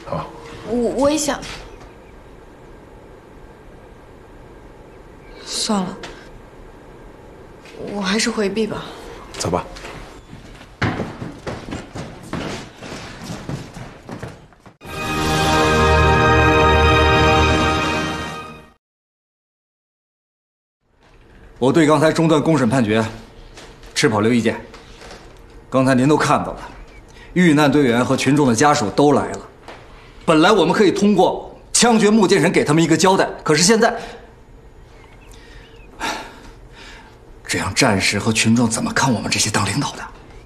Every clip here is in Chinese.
好， 我也想。算了，我还是回避吧。 走吧。 我对刚才中断公审判决持保留意见。刚才您都看到了，遇难队员和群众的家属都来了。本来我们可以通过枪决穆剑臣给他们一个交代，可是现在，这样战士和群众怎么看我们这些当领导的？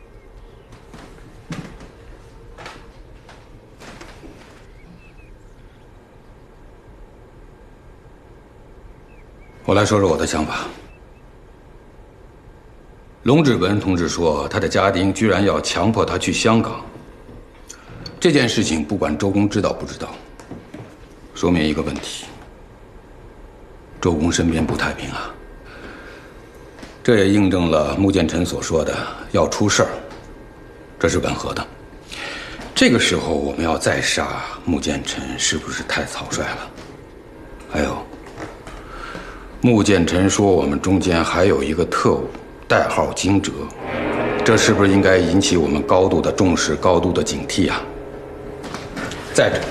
我来说说我的想法。龙志文同志说，他的家丁居然要强迫他去香港。这件事情不管周公知道不知道，说明一个问题：周公身边不太平啊。这也印证了穆剑臣所说的要出事儿，这是吻合的。这个时候我们要再杀穆剑臣，是不是太草率了？还有，穆剑臣说我们中间还有一个特务，代号惊蛰，这是不是应该引起我们高度的重视、高度的警惕啊？再者，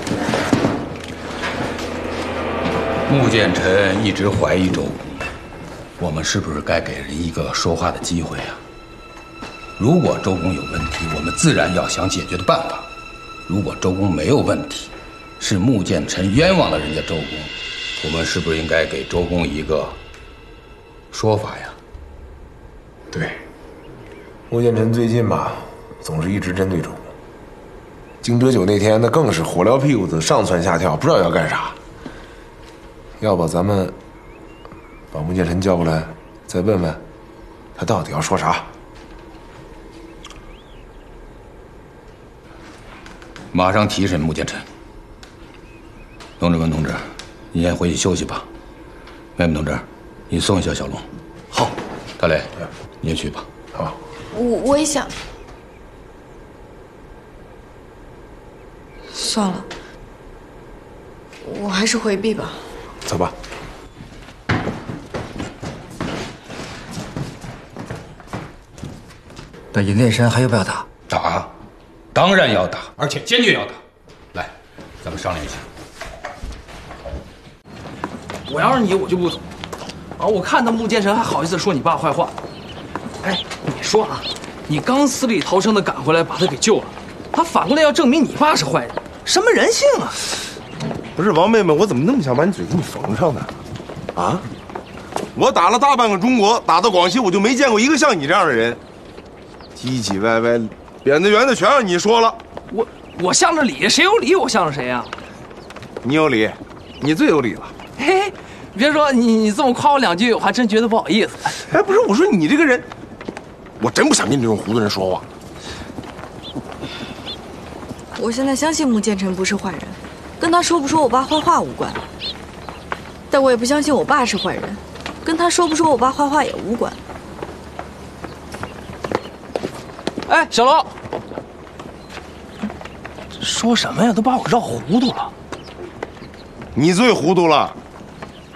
穆剑臣一直怀疑周公，我们是不是该给人一个说话的机会啊？如果周公有问题，我们自然要想解决的办法；如果周公没有问题，是穆剑臣冤枉了人家周公，我们是不是应该给周公一个说法呀？ 对，穆剑臣最近吧，总是一直针对周公。惊蛰酒那天，那更是火燎屁股子，上蹿下跳，不知道要干啥。要不咱们把穆剑臣叫过来，再问问他到底要说啥？ 马上提审穆剑臣。龙志文同志，你先回去休息吧。妹妹同志，你送一下小龙。 好。 大雷，你也去吧。 好。 我也想。算了，我还是回避吧。 走吧。 那尹烈山还要不要打？ 打，当然要打，而且坚决要打。来，咱们商量一下。 我要是你，我就不走。啊，我看那穆剑臣还好意思说你爸坏话。哎，你说啊，你刚死里逃生的赶回来把他给救了，他反过来要证明你爸是坏人，什么人性啊？ 不是王妹妹，我怎么那么想把你嘴给你缝上呢？啊！我打了大半个中国，打到广西，我就没见过一个像你这样的人，唧唧歪歪、扁的圆的全让你说了。 我向着理，谁有理我向着谁呀？ 你有理，你最有理了。 嘿，别说你这么夸我两句，我还真觉得不好意思。 哎，不是，我说你这个人，我真不想跟你这种糊涂人说话。 我现在相信穆剑臣不是坏人，跟他说不说我爸坏话无关。但我也不相信我爸是坏人，跟他说不说我爸坏话也无关。 哎，小龙，说什么呀？都把我绕糊涂了。 你最糊涂了。